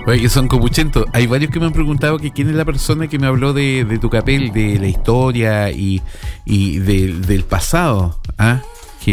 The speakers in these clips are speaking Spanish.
Oye, que son copuchentos. Hay varios que me han preguntado que quién es la persona que me habló de Tucapel, de la historia y del pasado. ¿Ah?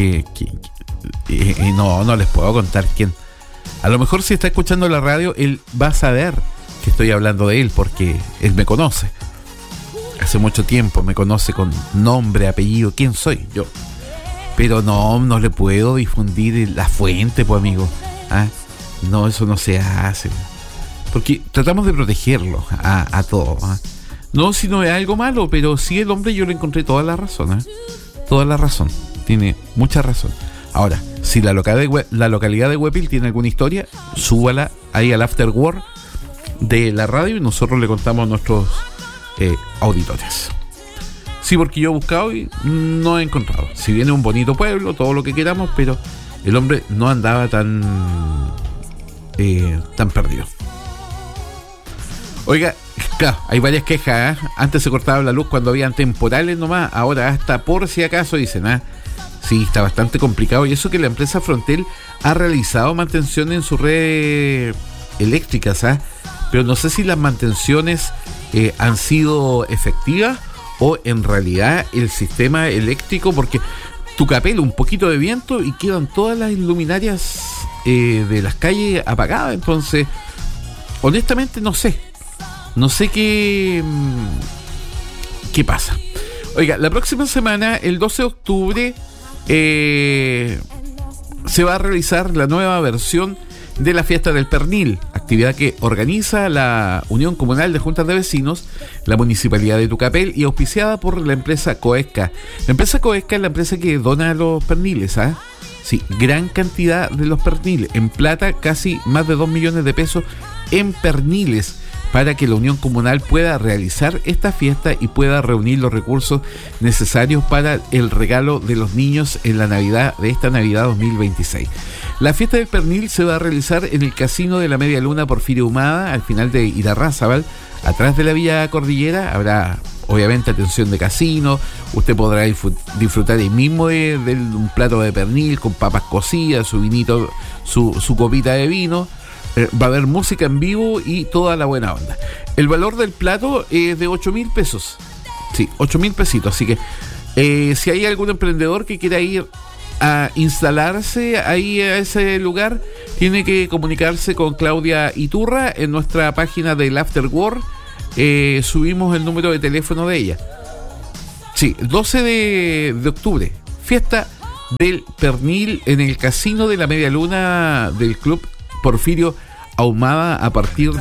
No les puedo contar quién. A lo mejor si está escuchando la radio, él va a saber que estoy hablando de él porque él me conoce. Hace mucho tiempo me conoce con nombre, apellido, quién soy yo. Pero no le puedo difundir la fuente, pues amigo. ¿Ah? No, eso no se hace. Porque tratamos de protegerlo a todos. ¿Ah? No si no es algo malo, pero sí el hombre yo le encontré toda la razón. ¿Eh? Toda la razón. Tiene mucha razón. Ahora, si la localidad de Huepil tiene alguna historia, súbala ahí al afterword de la radio y nosotros le contamos a nuestros auditores. Sí, porque yo he buscado y no he encontrado. Si viene un bonito pueblo, todo lo que queramos, pero el hombre no andaba tan perdido. Oiga, claro, hay varias quejas. Antes se cortaba la luz cuando habían temporales nomás, ahora hasta por si acaso dicen, sí, está bastante complicado. Y eso que la empresa Frontel ha realizado mantención en sus redes eléctricas, pero no sé si las mantenciones han sido efectivas o en realidad el sistema eléctrico, porque Tucapel, un poquito de viento y quedan todas las luminarias de las calles apagadas. Entonces, honestamente no sé qué pasa. Oiga, la próxima semana, el 12 de octubre, se va a realizar la nueva versión de la fiesta del pernil, actividad que organiza la Unión Comunal de Juntas de Vecinos, la Municipalidad de Tucapel y auspiciada por la empresa Coesca. La empresa Coesca es la empresa que dona los perniles, Sí, gran cantidad de los perniles. En plata, casi más de 2 millones de pesos en perniles, para que la Unión Comunal pueda realizar esta fiesta y pueda reunir los recursos necesarios para el regalo de los niños en la Navidad, de esta Navidad 2026. La fiesta del pernil se va a realizar en el Casino de la Media Luna Porfirio Humada, al final de Irarrázaval, atrás de la Villa Cordillera. Habrá, obviamente, atención de casino. Usted podrá disfrutar ahí mismo de un plato de pernil con papas cocidas, su vinito, su copita de vino. Va a haber música en vivo y toda la buena onda. El valor del plato es de 8.000 pesos. Sí, 8.000 pesitos. Así que si hay algún emprendedor que quiera ir a instalarse ahí a ese lugar, tiene que comunicarse con Claudia Iturra en nuestra página del Afterword. Subimos el número de teléfono de ella. Sí, 12 de octubre, fiesta del pernil en el Casino de la Media Luna del Club Porfirio Ahumada a partir